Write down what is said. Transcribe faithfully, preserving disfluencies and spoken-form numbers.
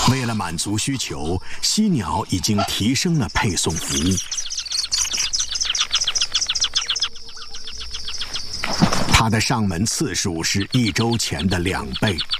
为了满足需求，犀鸟已经提升了配送服务。它的上门次数是一周前的两倍。